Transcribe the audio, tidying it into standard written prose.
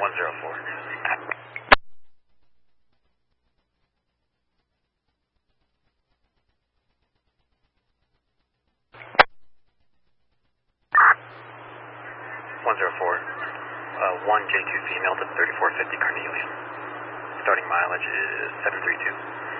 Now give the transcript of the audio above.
104. 104. 1J2 female to 3450 Carnelian. Starting mileage is 732.